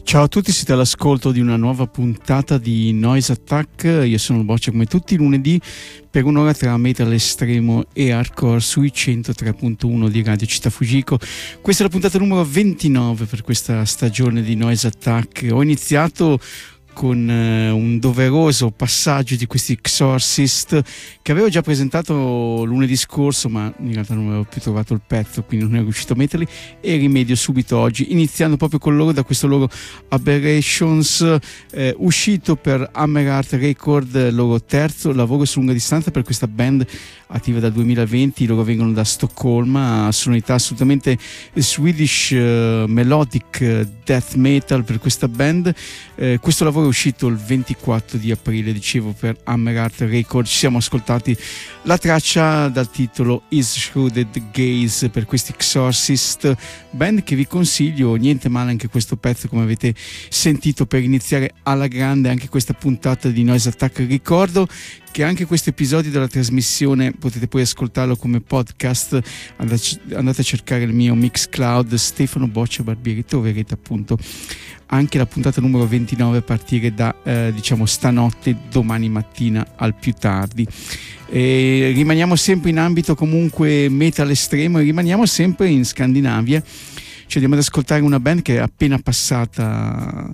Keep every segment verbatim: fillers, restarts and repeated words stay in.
Ciao a tutti, siete all'ascolto di una nuova puntata di Noise Attack. Io sono il Boccia come tutti i lunedì per un'ora tra metal estremo e hardcore sui centotré virgola uno di Radio Città Fujiko. Questa è la puntata numero ventinove per questa stagione di Noise Attack. Ho iniziato con eh, un doveroso passaggio di questi Exorcist che avevo già presentato lunedì scorso, ma in realtà non avevo più trovato il pezzo, quindi non ero riuscito a metterli, e rimedio subito oggi, iniziando proprio con loro, da questo loro Aberrations, eh, uscito per Hammer Heart Record, loro terzo lavoro su lunga distanza per questa band attiva dal duemilaventi. Loro vengono da Stoccolma, sonorità assolutamente Swedish uh, melodic death metal per questa band. Eh, questo lavoro è uscito il ventiquattro di aprile, dicevo, per Hammer Heart Record. Ci siamo ascoltati la traccia dal titolo Is Shrouded Gaze per questi Exorcist, band che vi consiglio. Niente male anche questo pezzo, come avete sentito, per iniziare alla grande anche questa puntata di Noise Attack. Ricordo che anche questo episodio della trasmissione potete poi ascoltarlo come podcast. Andate a cercare il mio Mixcloud Stefano Boccia Barbieri, troverete appunto anche la puntata numero ventinove a partire da eh, diciamo stanotte, domani mattina al più tardi. E rimaniamo sempre in ambito comunque metal estremo e rimaniamo sempre in Scandinavia. Ci andiamo ad ascoltare una band che è appena passata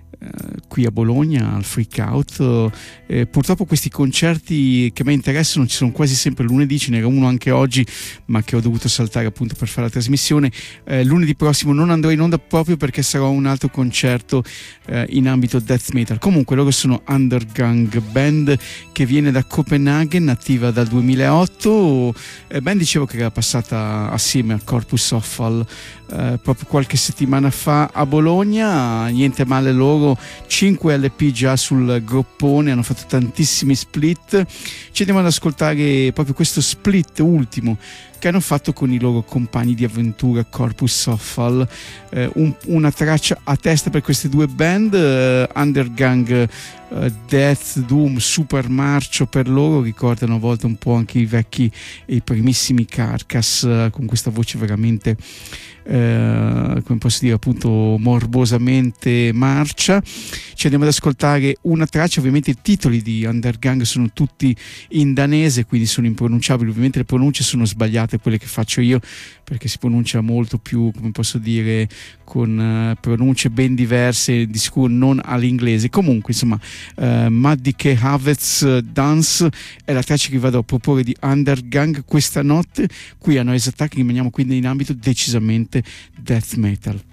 qui a Bologna al Freak Out. Eh, purtroppo questi concerti che a me interessano ci sono quasi sempre lunedì, ce n'era uno anche oggi ma che ho dovuto saltare appunto per fare la trasmissione. Eh, lunedì prossimo non andrò in onda proprio perché sarò a un altro concerto eh, in ambito death metal. Comunque loro sono Undergang, band che viene da Copenaghen, attiva dal duemilaotto, eh, band dicevo che era passata assieme a Corpus Offal eh, proprio qualche settimana fa a Bologna. Niente male loro, cinque L P già sul groppone, hanno fatto tantissimi split. Ci andiamo ad ascoltare proprio questo split ultimo che hanno fatto con i loro compagni di avventura Corpus Offal, eh, un, una traccia a testa per queste due band. eh, Undergang, eh, Death, Doom, super marcio per loro, ricordano a volte un po' anche i vecchi e i primissimi Carcass, eh, con questa voce veramente Eh, come posso dire, appunto morbosamente marcia. Ci andiamo ad ascoltare una traccia. Ovviamente i titoli di Undergang sono tutti in danese, quindi sono impronunciabili. Ovviamente le pronunce sono sbagliate, quelle che faccio io, perché si pronuncia molto più, come posso dire, con uh, pronunce ben diverse, di sicuro non all'inglese. Comunque insomma, uh, Maddike Havets Dance è la traccia che vado a proporre di Undergang questa notte qui a Noise Attack. Rimaniamo quindi in ambito decisamente death metal.